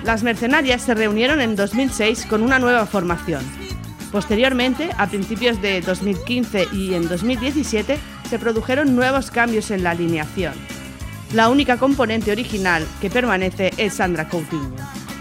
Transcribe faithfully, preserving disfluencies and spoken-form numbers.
Las Mercenarias se reunieron en dos mil seis con una nueva formación. Posteriormente, a principios de dos mil quince y en dos mil diecisiete, se produjeron nuevos cambios en la alineación. La única componente original que permanece es Sandra Coutinho.